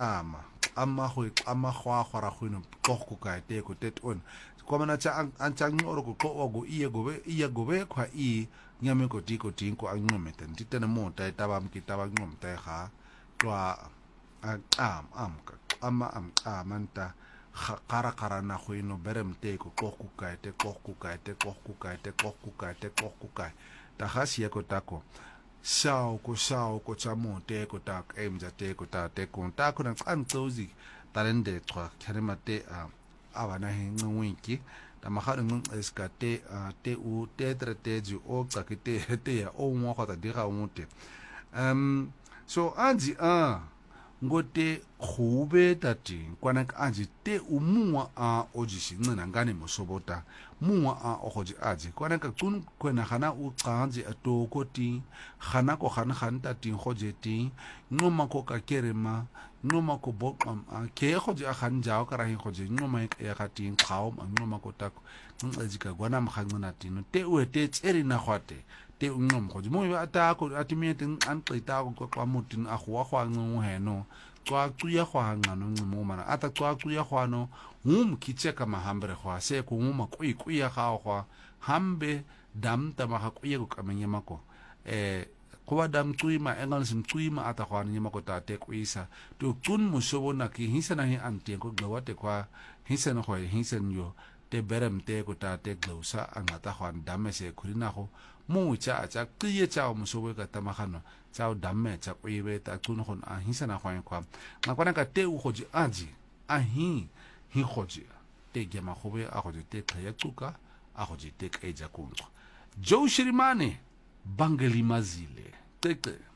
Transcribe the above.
ama khwa ra khwino qoko ka te ko tet on komana cha anchang oro ko go iye gobe khwa I nyame ko tiko tinko angomete ntitene mota itabam kitaba ngomte kha twa amanta kara na khwino berem te ko qoko ka te ta khasi ko tako sao ko chamo te ko tak emja te ko ta te ko ta ko nang tsozi talende twa kharimate abana he ngwiki ta maharo ng eska te u te trete o tsakite te ya o mo khota dira umute so anji ngote khube tati kwana anji te umua ojishi ngana ngane mosobota mua ohoji aji kwana ka tun kwena khana u qanji atokoti khana ko khan tati khojeti ngoma ko ka kerema ngoma ko boqam ke khoji khan jaw kara hin khoji ngoma ya khati qaum ngoma ko tak ngajika gwana mkhangna tino te u te tseri na khwate te ngom khoji mo ya ta ko atimete an qita ko kwamutin akhwa khwa ngo heno twa ya khwa ngano ngmo mana ata twa ya khwa no kicheka mahambre khwa se ko ngoma ya khwa hambe dam ta ma kuya ko kamenya mako kwa dam ma engal sim ma ata khwa nyama ko ta te kuisa to tun mo shobo na ki hisana hi ante ko glawate kwa hisana khwa hisan yo te berem te ko ta te glausa angata khwa dam se kurina ko mo cha kiye cha mo shobo ka tamakhano cha damme cha kuibe ta tun khon hisana khwa kwa ngakwana ka te u khoji aji hi khoji te gema khobe a khoji te khaya tsuka a khoji te kaija kunqa Joe Shirimane Bangali Mazile Tete